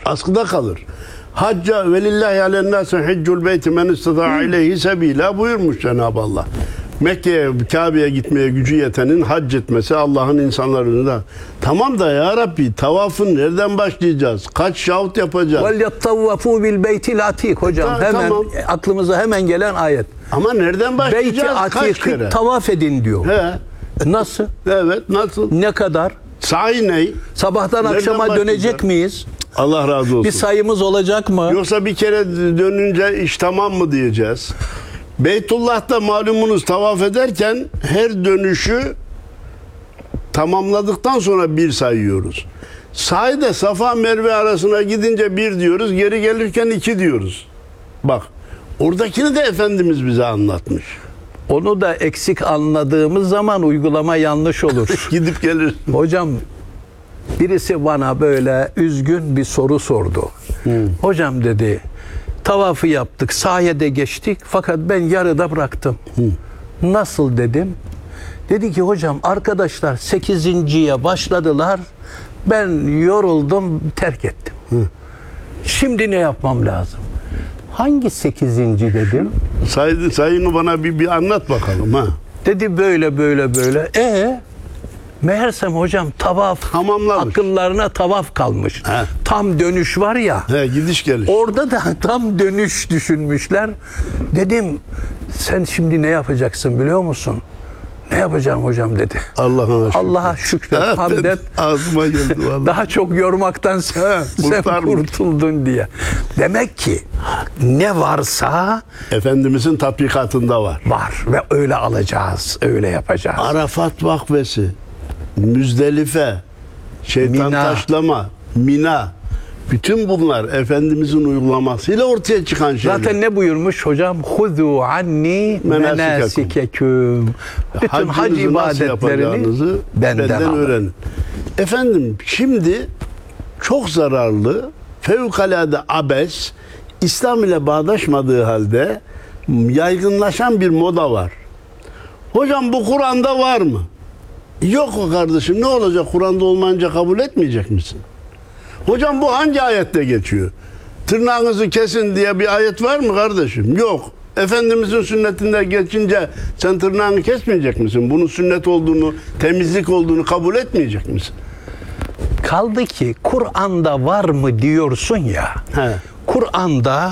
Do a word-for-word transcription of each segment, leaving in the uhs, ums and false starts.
Askıda kalır. Hacca velillahi alennâse hiccul beyti men istata'a ileyhi sebîlâ buyurmuş Cenab-ı Allah. Mekke'ye, Kabe'ye gitmeye gücü yetenin hac etmesi Allah'ın insanlarında. Tamam da ya Rabbi, tavafın nereden başlayacağız? Kaç şahut yapacağız? Vel yettavvafu bil beytil atik hocam. Ta, hemen tamam. aklımıza hemen gelen ayet. Ama nereden başlayacağız? Beyti Kaç kere? atik tavaf edin diyor. He. Nasıl? Evet, nasıl? Ne kadar? Sahi ne? Sabahtan Nereden akşama başlayacağız? dönecek miyiz? Allah razı olsun. Bir sayımız olacak mı? Yoksa bir kere dönünce iş tamam mı diyeceğiz? Beytullah'ta malumunuz tavaf ederken her dönüşü tamamladıktan sonra bir sayıyoruz. Sahide Safa Merve arasına gidince bir diyoruz, geri gelirken iki diyoruz. Bak, oradakini de Efendimiz bize anlatmış. Onu da eksik anladığımız zaman uygulama yanlış olur. Gidip gelir. Hocam birisi bana böyle üzgün bir soru sordu. Hmm. Hocam dedi, tavafı yaptık, sahide geçtik fakat ben yarıda bıraktım. Hmm. Nasıl dedim? Dedi ki hocam arkadaşlar sekizinciye başladılar. Ben yoruldum, terk ettim. Hmm. Şimdi ne yapmam lazım? Hangi sekizinci dedim? Say, sayını bana bir, bir anlat bakalım ha. Dedi böyle böyle böyle. E meğersem hocam tavaf tamamlamış. Akıllarına tavaf kalmış. He. Tam dönüş var ya. He, gidiş geliş. Orada da tam dönüş düşünmüşler. Dedim sen şimdi ne yapacaksın biliyor musun? Ne yapacağım hocam dedi. Allah'a şükür. Allah'a şükret, evet, hamd et. Ağzıma geldi vallahi. Daha çok yormaktan sen, sen kurtuldun diye. Demek ki ne varsa Efendimizin tatbikatında var. Var ve öyle alacağız, öyle yapacağız. Arafat vakfesi, Müzdelife, şeytan Mina. taşlama, Mina. Bütün bunlar Efendimizin uygulamasıyla ortaya çıkan şeyler. Zaten ne buyurmuş hocam? Huzu anni menasikeküm. Bütün hac ibadetlerini benden, benden öğrenin. Efendim şimdi çok zararlı, fevkalade abes, İslam ile bağdaşmadığı halde yaygınlaşan bir moda var. Hocam bu Kur'an'da var mı? Yok o kardeşim, ne olacak Kur'an'da olmayınca kabul etmeyecek misin? Hocam bu hangi ayette geçiyor? Tırnağınızı kesin diye bir ayet var mı kardeşim? Yok. Efendimizin sünnetinde geçince sen tırnağını kesmeyecek misin? Bunun sünnet olduğunu, temizlik olduğunu kabul etmeyecek misin? Kaldı ki Kur'an'da var mı diyorsun ya. Kur'an'da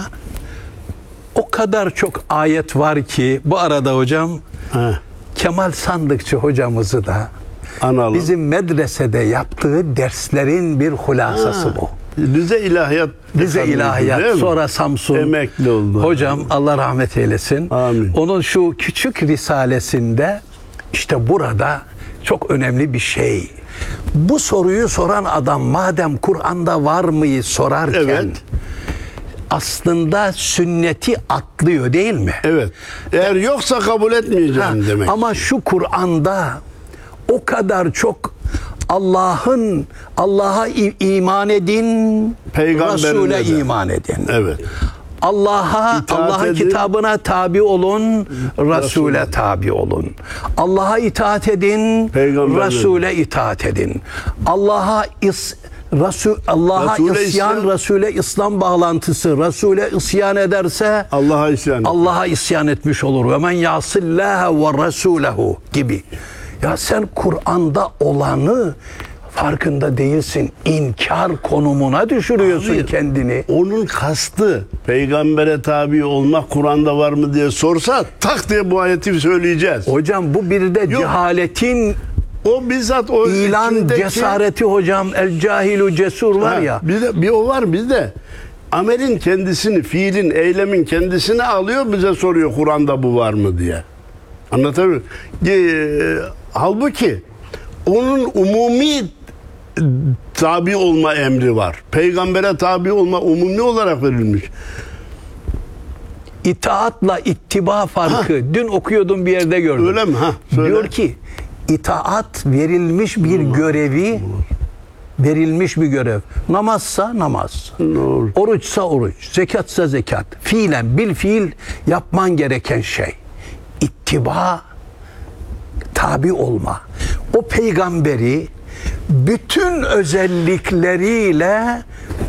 o kadar çok ayet var ki bu arada hocam He. Kemal Sandıkçı hocamızı da Analım. bizim medresede yaptığı derslerin bir hulasası ha. bu. Rize İlahiyat Rize İlahiyat sonra Samsun emekli oldu. Hocam Allah rahmet eylesin. Amin. Onun şu küçük risalesinde işte burada çok önemli bir şey. Bu soruyu soran adam madem Kur'an'da var mıyı sorarken evet. aslında sünneti atlıyor değil mi? Evet. Eğer yoksa kabul etmeyeceğim ha, demek. Ama şu Kur'an'da o kadar çok Allah'ın Allah'a iman edin, Resul'e iman edin. Evet. Allah'a Allah'ın kitabına tabi olun, Resul'e tabi olun. Allah'a itaat edin, Resul'e itaat edin. Allah'a is Resul Allah'a isyan, Resul'e İslam bağlantısı. Resul'e isyan ederse Allah'a isyan. Allah'a isyan etmiş olur. Ve men yasillaha ve Resulehu gibi. Ya sen Kur'an'da olanı farkında değilsin. İnkar konumuna düşürüyorsun Hayır, kendini. Onun kastı peygambere tabi olmak Kur'an'da var mı diye sorsa tak diye bu ayeti söyleyeceğiz. Hocam bu bir de Yok. cehaletin o bizzat o ilan içindeki, cesareti hocam el cahilu cesur var ha, ya. Bir de bir o var bizde. Amelin kendisini, fiilin, eylemin kendisini alıyor bize soruyor Kur'an'da bu var mı diye. Anlatabiliyor muyum? E, halbuki onun umumi tabi olma emri var. Peygambere tabi olma umumi olarak verilmiş. İtaatla ittiba farkı. Ha. Dün okuyordum bir yerde gördüm. Öyle mi? Ha, söyle. Diyor ki itaat verilmiş bir Allah, görevi Allah. verilmiş bir görev. Namazsa namaz. Allah. Oruçsa oruç. Zekatsa zekat. Fiilen bil fiil yapman gereken şey. İttiba, tabi olma. O peygamberi bütün özellikleriyle